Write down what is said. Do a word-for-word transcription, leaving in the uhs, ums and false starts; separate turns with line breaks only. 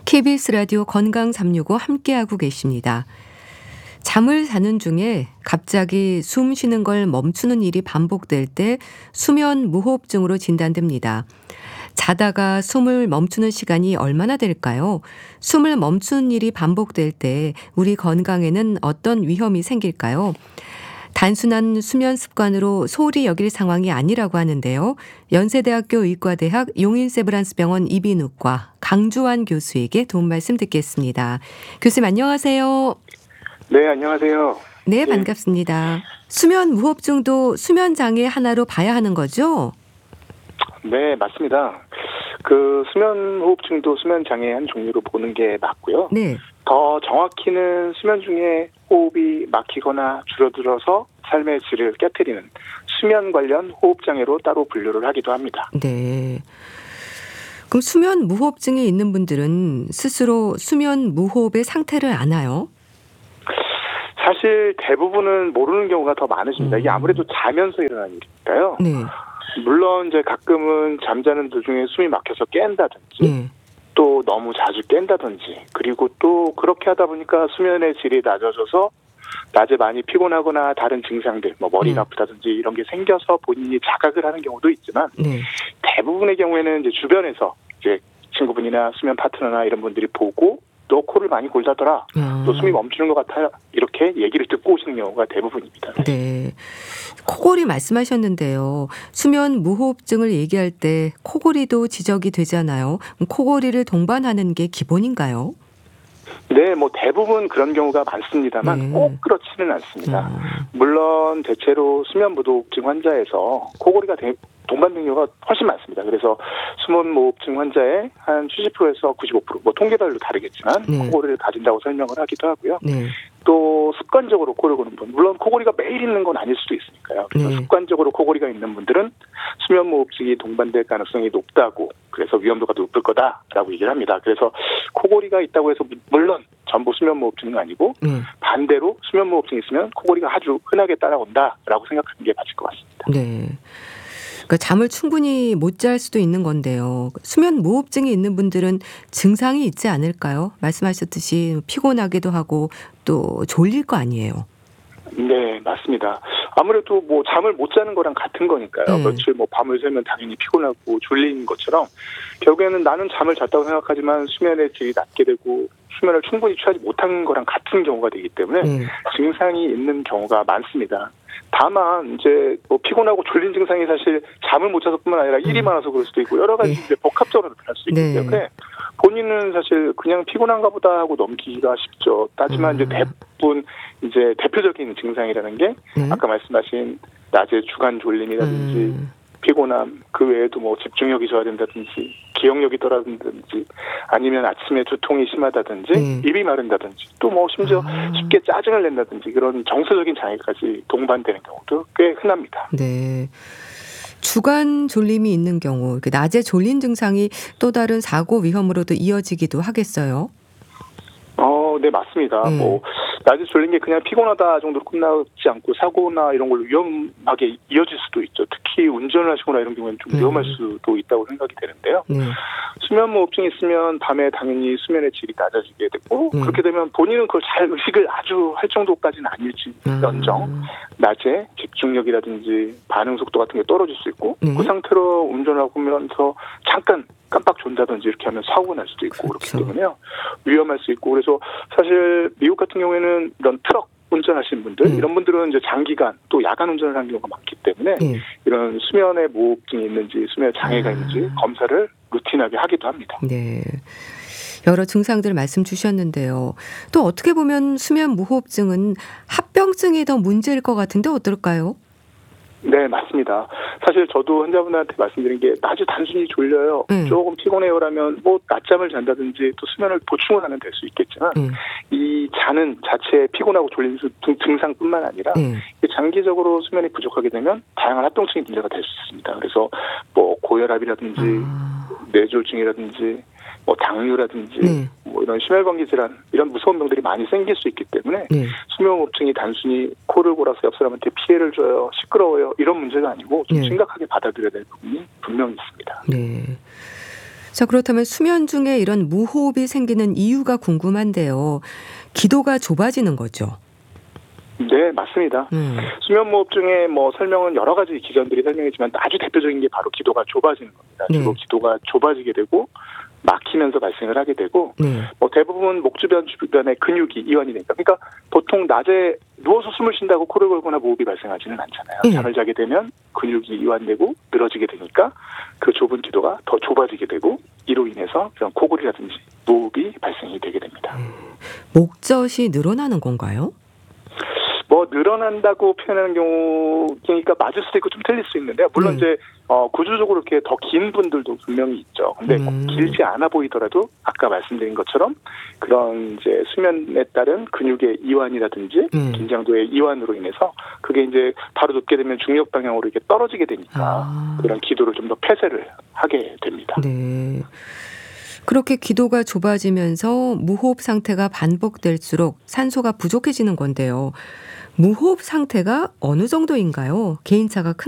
케이비에스 라디오 건강 삼육오 함께하고 계십니다. 잠을 자는 중에 갑자기 숨 쉬는 걸 멈추는 일이 반복될 때 수면 무호흡증으로 진단됩니다. 자다가 숨을 멈추는 시간이 얼마나 될까요? 숨을 멈추는 일이 반복될 때 우리 건강에는 어떤 위험이 생길까요? 단순한 수면 습관으로 소홀히 여길 상황이 아니라고 하는데요. 연세대학교 의과대학 용인세브란스병원 이비인후과 강주환 교수에게 도움 말씀 듣겠습니다. 교수님 안녕하세요.
네, 안녕하세요.
네, 반갑습니다. 네. 수면 무호흡증도 수면 장애 하나로 봐야 하는 거죠?
네, 맞습니다. 그 수면 무호흡증도 수면 장애의 한 종류로 보는 게 맞고요.
네.
더 정확히는 수면 중에 호흡이 막히거나 줄어들어서 삶의 질을 깨트리는 수면 관련 호흡 장애로 따로 분류를 하기도 합니다.
네. 그럼 수면 무호흡증이 있는 분들은 스스로 수면 무호흡의 상태를 아나요?
사실 대부분은 모르는 경우가 더 많으십니다.
음.
이게 아무래도 자면서 일어나는 일이니까요.
네.
물론 이제 가끔은 잠자는 도중에 숨이 막혀서 깬다든지
네.
또 너무 자주 깬다든지 그리고 또 그렇게 하다 보니까 수면의 질이 낮아져서 낮에 많이 피곤하거나 다른 증상들 뭐 머리가
네.
아프다든지 이런 게 생겨서 본인이 자각을 하는 경우도 있지만
네.
대부분의 경우에는 이제 주변에서 이제 친구분이나 수면 파트너나 이런 분들이 보고 너 코를 많이 골다더라.
아.
너 숨이 멈추는 것 같아요. 이렇게 얘기를 듣고 오시는 경우가 대부분입니다.
네. 코골이 말씀하셨는데요. 수면 무호흡증을 얘기할 때 코골이도 지적이 되잖아요. 코골이를 동반하는 게 기본인가요?
네, 뭐 대부분 그런 경우가 많습니다만
네.
꼭 그렇지는 않습니다.
음.
물론 대체로 수면 무호흡증 환자에서 코골이가 대, 동반된 경우가 훨씬 많습니다. 그래서 수면 무호흡증 환자의 한 칠십 퍼센트에서 구십오 퍼센트, 뭐 통계별로 다르겠지만
네.
코골이를 가진다고 설명을 하기도 하고요.
네.
또 습관적으로 코를 고는 분, 물론 코골이가 매일 있는 건 아닐 수도 있으니까요. 그래서
네.
습관적으로 코골이가 있는 분들은 수면 무호흡증이 동반될 가능성이 높다고, 그래서 위험도가 높을 거다라고 얘기를 합니다. 그래서 코골이가 있다고 해서 물론 전부 수면 무호흡증은 아니고
네.
반대로 수면 무호흡증이 있으면 코골이가 아주 흔하게 따라온다라고 생각하는 게 맞을 것 같습니다.
네. 그러니까 잠을 충분히 못 잘 수도 있는 건데요. 수면 무호흡증이 있는 분들은 증상이 있지 않을까요? 말씀하셨듯이 피곤하기도 하고 또 졸릴 거 아니에요.
네, 맞습니다. 아무래도 뭐 잠을 못 자는 거랑 같은 거니까요.
네.
며칠 뭐 밤을 새면 당연히 피곤하고 졸린 것처럼 결국에는 나는 잠을 잤다고 생각하지만 수면의 질이 낮게 되고 수면을 충분히 취하지 못한 거랑 같은 경우가 되기 때문에
네.
증상이 있는 경우가 많습니다. 다만 이제 뭐 피곤하고 졸린 증상이 사실 잠을 못 자서뿐만 아니라 일이
음.
많아서 그럴 수도 있고 여러 가지
네.
이제 복합적으로 나타날 수 있기
네.
때문에 본인은 사실 그냥 피곤한가 보다 하고 넘기기가 쉽죠. 하지만
음.
이제 대부분 이제 대표적인 증상이라는 게
네.
아까 말씀하신 낮에 주간 졸림이라든지
음.
피곤함, 그 외에도 뭐 집중력이 저하된다든지 기억력이 떨어진다든지 아니면 아침에 두통이 심하다든지
네.
입이 마른다든지 또 뭐 심지어
아.
쉽게 짜증을 낸다든지 그런 정서적인 장애까지 동반되는 경우도 꽤 흔합니다.
네. 주간 졸림이 있는 경우, 낮에 졸린 증상이 또 다른 사고 위험으로도 이어지기도 하겠어요?
어, 네, 맞습니다.
네.
뭐, 낮에 졸린 게 그냥 피곤하다 정도로 끝나지 않고 사고나 이런 걸로 위험하게 이어질 수도 있죠. 특히 운전을 하시거나 이런 경우에는 좀
음.
위험할 수도 있다고 생각이 되는데요.
네.
수면 무호흡증이 있으면 밤에 당연히 수면의 질이 낮아지게 되고
네.
그렇게 되면 본인은 그걸 잘 의식을 아주 할 정도까지는 아닐지언정
아.
낮에 집중력이라든지 반응 속도 같은 게 떨어질 수 있고
네.
그 상태로 운전을 하면서 잠깐 깜빡 존다든지 이렇게 하면 사고가 날 수도 있고
그렇죠.
그렇기 때문에요. 위험할 수 있고 그래서 사실 미국 같은 경우에는 이런 트럭 운전하시는 분들
네.
이런 분들은 이제 장기간 또 야간 운전을 하는 경우가 많기 때문에
네.
이런 수면에 무호흡증이 있는지 수면에 장애가
아.
있는지 검사를 루틴하게 하기도 합니다.
네. 여러 증상들 말씀 주셨는데요. 또 어떻게 보면 수면 무호흡증은 합병증이 더 문제일 것 같은데 어떨까요?
네, 맞습니다. 사실 저도 환자분한테 말씀드린 게 낮에 단순히 졸려요.
네.
조금 피곤해요라면 뭐 낮잠을 잔다든지 또 수면을 보충을 하면 될 수 있겠지만
네.
이 자는 자체에 피곤하고 졸린 증상뿐만 아니라
네.
장기적으로 수면이 부족하게 되면 다양한 합병증이 문제가 될 수 있습니다. 그래서 뭐 고혈압이라든지
아.
뇌졸중이라든지 뭐 당뇨라든지
네.
뭐 이런 심혈관계 질환 이런 무서운 병들이 많이 생길 수 있기 때문에
네.
수면무호흡증이 단순히 코를 골아서 옆 사람한테 피해를 줘요, 시끄러워요 이런 문제가 아니고 좀
네.
심각하게 받아들여야 될 부분이 분명히 있습니다.
네. 자, 그렇다면 수면 중에 이런 무호흡이 생기는 이유가 궁금한데요. 기도가 좁아지는 거죠?
네, 맞습니다.
음.
수면무호흡증의 뭐 설명은 여러 가지 기전들이 설명했지만 아주 대표적인 게 바로 기도가 좁아지는 겁니다.
네.
주로 기도가 좁아지게 되고 막히면서 발생을 하게 되고
네.
뭐 대부분 목 주변 주변의 근육이 이완이 되니까 그러니까 보통 낮에 누워서 숨을 쉰다고 코를 골거나 무호흡이 발생하지는 않잖아요.
네.
잠을 자게 되면 근육이 이완되고 늘어지게 되니까 그 좁은 기도가 더 좁아지게 되고 이로 인해서 그런 코골이라든지 무호흡이 발생이 되게 됩니다.
목젖이 늘어나는 건가요?
뭐 늘어난다고 표현하는 경우니까 맞을 수도 있고 좀 틀릴 수 있는데요. 물론
네.
이제 어, 구조적으로 이렇게 더 긴 분들도 분명히 있죠. 근데
음.
길지 않아 보이더라도 아까 말씀드린 것처럼 그런 이제 수면에 따른 근육의 이완이라든지
음.
긴장도의 이완으로 인해서 그게 이제 바로 눕게 되면 중력 방향으로 이렇게 떨어지게 되니까
아.
그런 기도를 좀 더 폐쇄를 하게 됩니다.
네. 그렇게 기도가 좁아지면서 무호흡 상태가 반복될수록 산소가 부족해지는 건데요. 무호흡 상태가 어느 정도인가요? 개인차가 큰